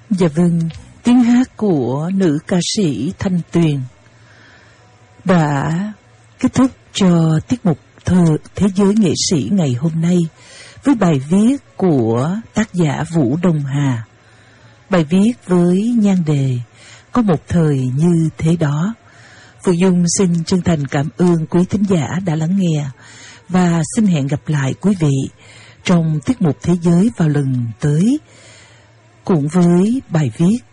Dạ vâng, tiếng hát của nữ ca sĩ Thanh Tuyền đã kết thúc cho tiết mục Thế giới nghệ sĩ ngày hôm nay với bài viết của tác giả Vũ Đông Hà. Bài viết với nhan đề Có một thời như thế đó. Phụ Dung xin chân thành cảm ơn quý thính giả đã lắng nghe và xin hẹn gặp lại quý vị trong tiết mục Thế giới vào lần tới cũng với bài viết